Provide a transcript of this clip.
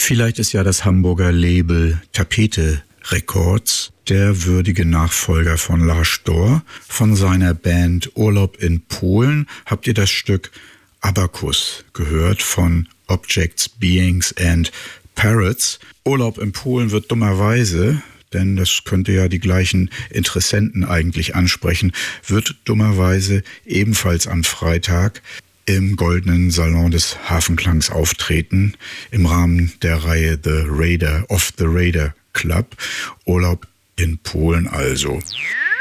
Vielleicht ist ja das Hamburger Label Tapete Records der würdige Nachfolger von Lars Storr. Von seiner Band Urlaub in Polen habt ihr das Stück Abacus gehört von Objects, Beings and Parrots. Urlaub in Polen wird dummerweise, denn das könnte ja die gleichen Interessenten eigentlich ansprechen, wird dummerweise ebenfalls am Freitag im Goldenen Salon des Hafenklangs auftreten, im Rahmen der Reihe The Raider of the Raider Club. Urlaub in Polen also.